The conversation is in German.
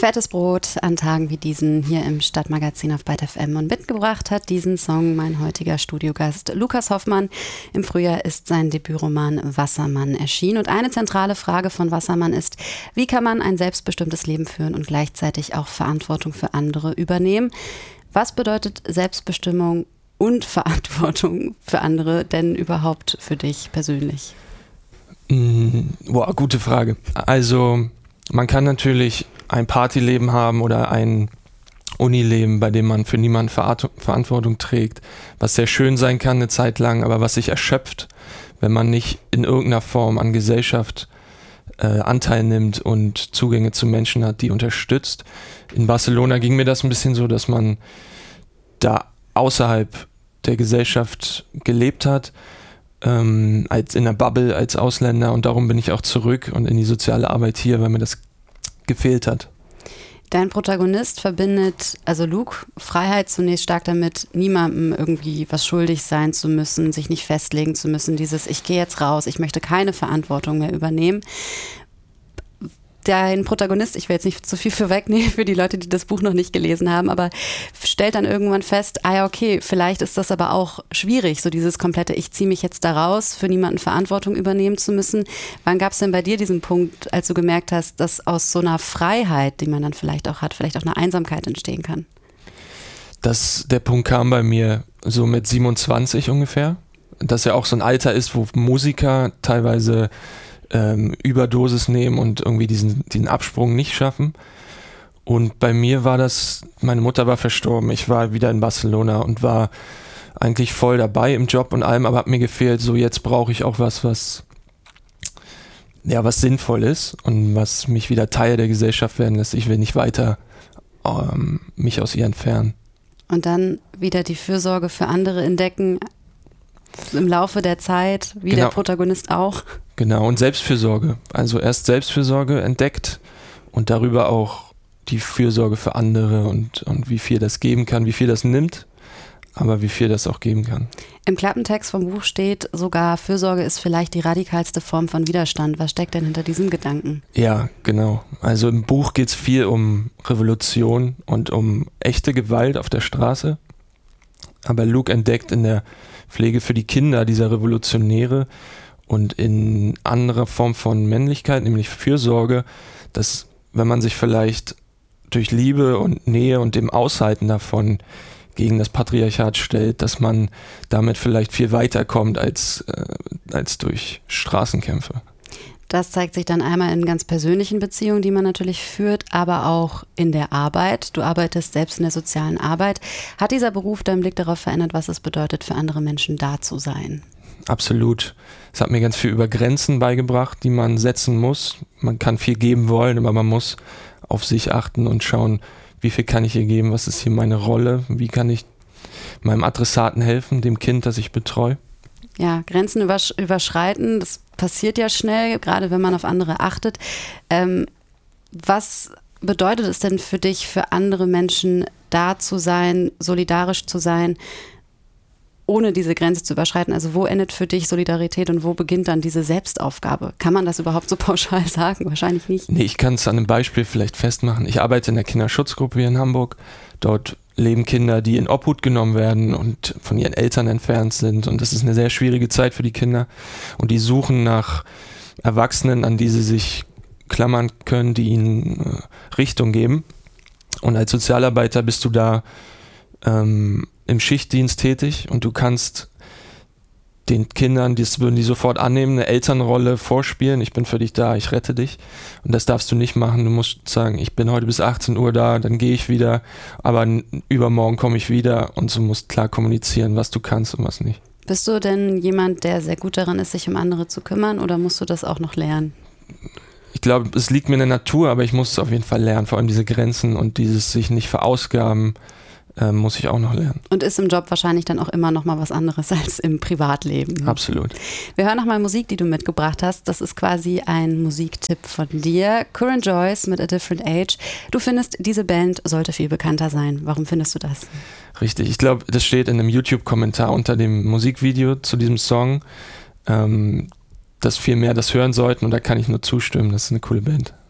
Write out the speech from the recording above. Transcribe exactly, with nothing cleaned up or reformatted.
Fettes Brot an Tagen wie diesen hier im Stadtmagazin auf Byte F M, und mitgebracht hat diesen Song mein heutiger Studiogast Lukas Hoffmann. Im Frühjahr ist sein Debütroman Wassermann erschienen, und eine zentrale Frage von Wassermann ist: Wie kann man ein selbstbestimmtes Leben führen und gleichzeitig auch Verantwortung für andere übernehmen? Was bedeutet Selbstbestimmung und Verantwortung für andere denn überhaupt für dich persönlich? Boah, gute Frage. Also man kann natürlich ein Partyleben haben oder ein Unileben, bei dem man für niemanden Verantwortung trägt, was sehr schön sein kann eine Zeit lang, aber was sich erschöpft, wenn man nicht in irgendeiner Form an Gesellschaft äh, Anteil nimmt und Zugänge zu Menschen hat, die unterstützt. In Barcelona ging mir das ein bisschen so, dass man da außerhalb der Gesellschaft gelebt hat, ähm, als in der Bubble als Ausländer, und darum bin ich auch zurück und in die soziale Arbeit hier, weil mir das gefehlt hat. Dein Protagonist verbindet, also Luke, Freiheit zunächst stark damit, niemandem irgendwie was schuldig sein zu müssen, sich nicht festlegen zu müssen, dieses ich gehe jetzt raus, ich möchte keine Verantwortung mehr übernehmen. Dein Protagonist, ich will jetzt nicht zu viel vorwegnehmen für die Leute, die das Buch noch nicht gelesen haben, aber stellt dann irgendwann fest, ah ja, okay, vielleicht ist das aber auch schwierig, so dieses komplette, ich ziehe mich jetzt da raus, für niemanden Verantwortung übernehmen zu müssen. Wann gab es denn bei dir diesen Punkt, als du gemerkt hast, dass aus so einer Freiheit, die man dann vielleicht auch hat, vielleicht auch eine Einsamkeit entstehen kann? Das, der Punkt kam bei mir so mit siebenundzwanzig ungefähr, dass ja auch so ein Alter ist, wo Musiker teilweise Ähm, Überdosis nehmen und irgendwie diesen, diesen Absprung nicht schaffen. Und bei mir war das, meine Mutter war verstorben, ich war wieder in Barcelona und war eigentlich voll dabei im Job und allem, aber hat mir gefehlt, so jetzt brauche ich auch was, was ja, was sinnvoll ist und was mich wieder Teil der Gesellschaft werden lässt. Ich will nicht weiter ähm, mich aus ihr entfernen. Und dann wieder die Fürsorge für andere entdecken, im Laufe der Zeit, wie genau. Der Protagonist auch. Genau, und Selbstfürsorge. Also erst Selbstfürsorge entdeckt und darüber auch die Fürsorge für andere und, und wie viel das geben kann, wie viel das nimmt, aber wie viel das auch geben kann. Im Klappentext vom Buch steht sogar, Fürsorge ist vielleicht die radikalste Form von Widerstand. Was steckt denn hinter diesem Gedanken? Ja, genau. Also im Buch geht es viel um Revolution und um echte Gewalt auf der Straße. Aber Luke entdeckt in der Pflege für die Kinder dieser Revolutionäre und in anderer Form von Männlichkeit, nämlich Fürsorge, dass wenn man sich vielleicht durch Liebe und Nähe und dem Aushalten davon gegen das Patriarchat stellt, dass man damit vielleicht viel weiterkommt als, äh, als durch Straßenkämpfe. Das zeigt sich dann einmal in ganz persönlichen Beziehungen, die man natürlich führt, aber auch in der Arbeit. Du arbeitest selbst in der sozialen Arbeit. Hat dieser Beruf deinen Blick darauf verändert, was es bedeutet, für andere Menschen da zu sein? Absolut. Es hat mir ganz viel über Grenzen beigebracht, die man setzen muss. Man kann viel geben wollen, aber man muss auf sich achten und schauen, wie viel kann ich hier geben, was ist hier meine Rolle, wie kann ich meinem Adressaten helfen, dem Kind, das ich betreue. Ja, Grenzen übersch- überschreiten, das passiert ja schnell, gerade wenn man auf andere achtet. Ähm, was bedeutet es denn für dich, für andere Menschen da zu sein, solidarisch zu sein, ohne diese Grenze zu überschreiten? Also wo endet für dich Solidarität und wo beginnt dann diese Selbstaufgabe? Kann man das überhaupt so pauschal sagen? Wahrscheinlich nicht. Nee, ich kann es an einem Beispiel vielleicht festmachen. Ich arbeite in der Kinderschutzgruppe hier in Hamburg. Dort leben Kinder, die in Obhut genommen werden und von ihren Eltern entfernt sind. Und das ist eine sehr schwierige Zeit für die Kinder. Und die suchen nach Erwachsenen, an die sie sich klammern können, die ihnen äh, Richtung geben. Und als Sozialarbeiter bist du da ähm, im Schichtdienst tätig und du kannst den Kindern, das würden die sofort annehmen, eine Elternrolle vorspielen. Ich bin für dich da, ich rette dich. Und das darfst du nicht machen. Du musst sagen, ich bin heute bis achtzehn Uhr da, dann gehe ich wieder, aber übermorgen komme ich wieder, und so musst klar kommunizieren, was du kannst und was nicht. Bist du denn jemand, der sehr gut daran ist, sich um andere zu kümmern, oder musst du das auch noch lernen? Ich glaube, es liegt mir in der Natur, aber ich muss es auf jeden Fall lernen. Vor allem diese Grenzen und dieses sich nicht verausgaben, Ähm, muss ich auch noch lernen. Und ist im Job wahrscheinlich dann auch immer noch mal was anderes als im Privatleben. Absolut. Wir hören noch mal Musik, die du mitgebracht hast. Das ist quasi ein Musiktipp von dir. Current Joyce mit A Different Age. Du findest, diese Band sollte viel bekannter sein. Warum findest du das? Richtig. Ich glaube, das steht in einem YouTube-Kommentar unter dem Musikvideo zu diesem Song, ähm, dass viel mehr das hören sollten, und da kann ich nur zustimmen. Das ist eine coole Band.